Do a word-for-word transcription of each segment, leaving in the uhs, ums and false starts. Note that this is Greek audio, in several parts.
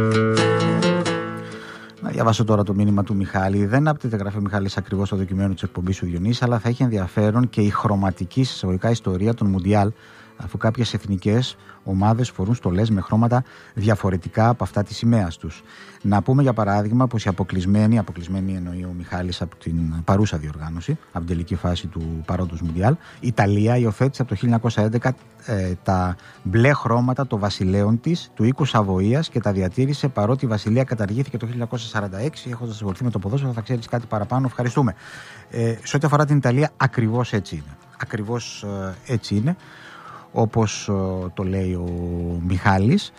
Να διαβάσω τώρα το μήνυμα του Μιχάλη. Δεν άπτεται, γράφει ο Μιχάλης, ακριβώς το δοκιμένο της εκπομπής του Διονύση, αλλά θα έχει ενδιαφέρον και η χρωματική συσταγωγικά ιστορία των Μουντιάλ, αφού κάποιες εθνικές ομάδες φορούν στολές με χρώματα διαφορετικά από αυτά της σημαίας τους. Να πούμε για παράδειγμα πως η αποκλεισμένη, αποκλεισμένη εννοεί ο Μιχάλης από την παρούσα διοργάνωση, από την τελική φάση του παρόντος Μουντιάλ, η Ιταλία υιοθέτησε από το χίλια εννιακόσια έντεκα ε, τα μπλε χρώματα των βασιλέων της, του οίκου Σαβοίας, και τα διατήρησε παρότι η βασιλεία καταργήθηκε το χίλια εννιακόσια σαράντα έξι. Έχοντας ασχοληθεί με το ποδόσφαιρο, θα ξέρεις κάτι παραπάνω. Ευχαριστούμε. Ε, σε ό,τι αφορά την Ιταλία, ακριβώς έτσι είναι. Ακριβώς ε, έτσι είναι. Όπως το λέει ο Μιχάλης,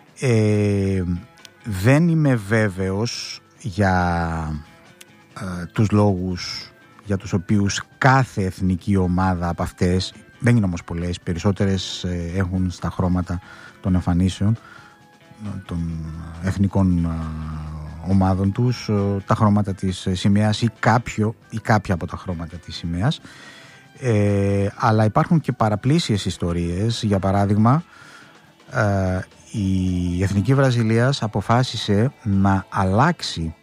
ε, δεν είμαι βέβαιος για ε, τους λόγους για τους οποίους κάθε εθνική ομάδα από αυτές, δεν είναι όμως πολλές, περισσότερες ε, έχουν στα χρώματα των εμφανίσεων των εθνικών ε, ομάδων τους ε, τα χρώματα της σημαίας ή κάποιο ή κάποια από τα χρώματα της σημαίας. Ε, αλλά υπάρχουν και παραπλήσιες ιστορίες. Για παράδειγμα, ε, η Εθνική Βραζιλίας αποφάσισε να αλλάξει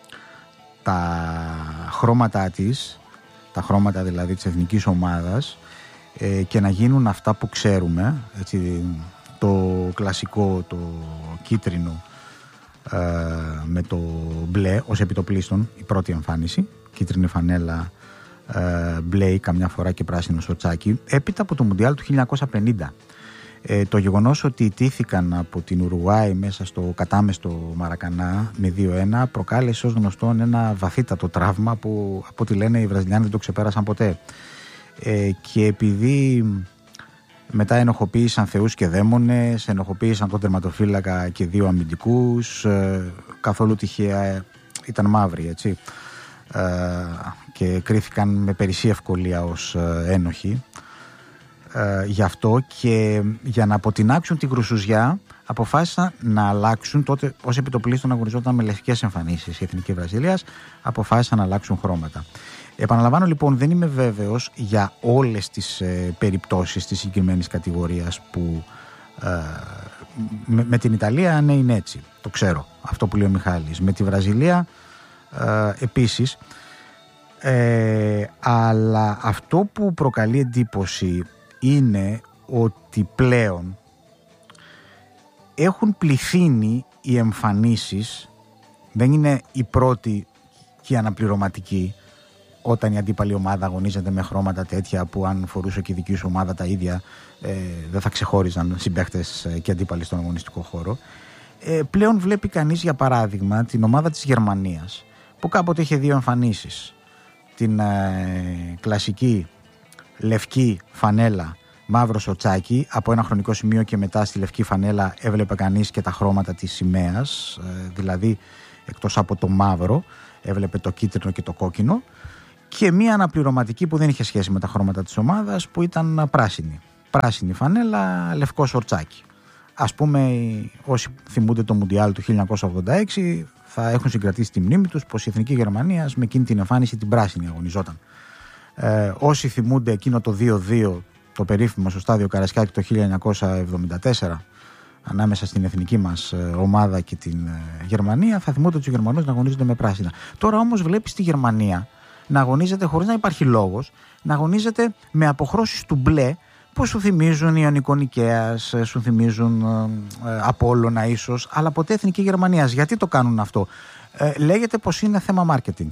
τα χρώματά της, τα χρώματα δηλαδή της εθνικής ομάδας, ε, και να γίνουν αυτά που ξέρουμε, έτσι, το κλασικό, το κίτρινο ε, με το μπλε ως επιτοπλίστων, η πρώτη εμφάνιση, κίτρινη φανέλα, μπλε, καμιά φορά και πράσινο στο τσάκι, έπειτα από το Μουντιάλ του χίλια εννιακόσια πενήντα. Ε, το γεγονός ότι ιτήθηκαν από την Ουρουγουάη μέσα στο κατάμεστο Μαρακανά με δύο ένα προκάλεσε ως γνωστόν ένα βαθύτατο τραύμα που, από ό,τι λένε, οι Βραζιλιάνοι δεν το ξεπέρασαν ποτέ. Ε, και επειδή μετά ενοχοποίησαν θεούς και δαίμονες, ενοχοποίησαν τον τερματοφύλακα και δύο αμυντικούς, ε, καθόλου τυχαία ήταν μαύροι, έτσι. Uh, και κρίθηκαν με περισσή ευκολία ως uh, ένοχοι. Uh, γι' αυτό και για να αποτινάξουν την κρουσουζιά αποφάσισαν να αλλάξουν, τότε ως επιτοπλίστων αγωνιζόταν με λευκές εμφανίσεις η Εθνική Βραζιλίας, αποφάσισαν να αλλάξουν χρώματα. Επαναλαμβάνω λοιπόν, δεν είμαι βέβαιος για όλες τις uh, περιπτώσεις της συγκεκριμένης κατηγορίας που uh, με, με την Ιταλία ναι είναι έτσι, το ξέρω αυτό που λέει ο Μιχάλης, με τη Βραζιλία Uh, επίσης, ε, αλλά αυτό που προκαλεί εντύπωση είναι ότι πλέον έχουν πληθύνει οι εμφανίσεις, δεν είναι η πρώτη και η αναπληρωματική, όταν η αντίπαλη ομάδα αγωνίζεται με χρώματα τέτοια που αν φορούσε και η δική σου ομάδα τα ίδια ε, δεν θα ξεχώριζαν συμπαίχτες και αντίπαλοι στον αγωνιστικό χώρο. Ε, πλέον βλέπει κανείς, για παράδειγμα, την ομάδα της Γερμανίας, που κάποτε είχε δύο εμφανίσεις, την ε, κλασική λευκή φανέλα μαύρο σοτσάκι, από ένα χρονικό σημείο και μετά στη λευκή φανέλα έβλεπε κανείς και τα χρώματα της σημαίας, ε, δηλαδή εκτός από το μαύρο έβλεπε το κίτρινο και το κόκκινο, και μία αναπληρωματική που δεν είχε σχέση με τα χρώματα της ομάδας, που ήταν πράσινη πράσινη φανέλα, λευκό σορτσάκι. Ας πούμε, όσοι θυμούνται το Μουντιάλ του χίλια εννιακόσια ογδόντα έξι θα έχουν συγκρατήσει τη μνήμη τους πως η Εθνική Γερμανία με εκείνη την εμφάνιση την πράσινη αγωνιζόταν. Ε, όσοι θυμούνται εκείνο το δύο δύο, το περίφημο στο στάδιο Καρασκάκη το χίλια εννιακόσια εβδομήντα τέσσερα, ανάμεσα στην εθνική μας ομάδα και την Γερμανία, θα θυμούνται τους Γερμανούς να αγωνίζονται με πράσινα. Τώρα όμως βλέπεις τη Γερμανία να αγωνίζεται, χωρίς να υπάρχει λόγος, να αγωνίζεται με αποχρώσεις του μπλε, που σου θυμίζουν Ιωνικό Νικαίας, σου θυμίζουν ε, Απόλλωνα ίσως, αλλά ποτέ Εθνική Γερμανίας. Γιατί το κάνουν αυτό? Ε, λέγεται πως είναι θέμα marketing.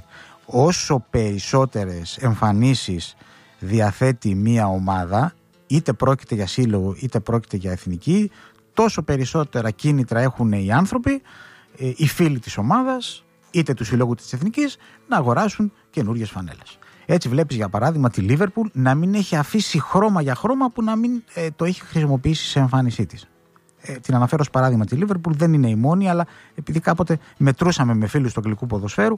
Όσο περισσότερες εμφανίσεις διαθέτει μία ομάδα, είτε πρόκειται για σύλλογο είτε πρόκειται για εθνική, τόσο περισσότερα κίνητρα έχουν οι άνθρωποι, ε, οι φίλοι της ομάδας, είτε του συλλόγου της εθνικής, να αγοράσουν καινούριες φανέλες. Έτσι βλέπεις για παράδειγμα τη Λίβερπουλ να μην έχει αφήσει χρώμα για χρώμα που να μην ε, το έχει χρησιμοποιήσει σε εμφάνισή της. Ε, την αναφέρω ως παράδειγμα τη Λίβερπουλ, δεν είναι η μόνη, αλλά επειδή κάποτε μετρούσαμε με φίλους του αγγλικού ποδοσφαίρου,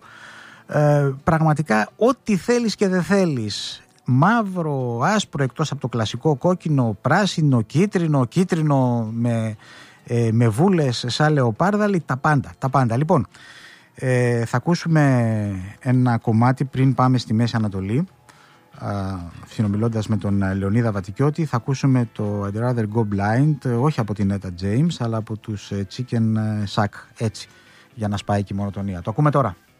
ε, πραγματικά ό,τι θέλεις και δεν θέλεις, μαύρο, άσπρο εκτός από το κλασικό, κόκκινο, πράσινο, κίτρινο, κίτρινο με, ε, με βούλες σαν λεοπάρδαλοι, τα πάντα, τα πάντα. Λοιπόν, Ε, θα ακούσουμε ένα κομμάτι πριν πάμε στη Μέση Ανατολή, συνομιλώντας με τον Λεωνίδα Βατικιώτη. Θα ακούσουμε το I'd Rather Go Blind, όχι από την Etta James, αλλά από τους Chicken Shack, έτσι, για να σπάει και η μονοτονία. Το ακούμε τώρα.